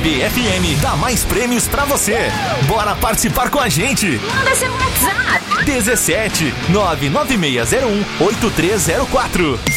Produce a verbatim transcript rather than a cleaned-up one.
B F M dá mais prêmios pra você. Bora participar com a gente. Manda seu WhatsApp. dezessete nove nove seis zero um oito três zero quatro.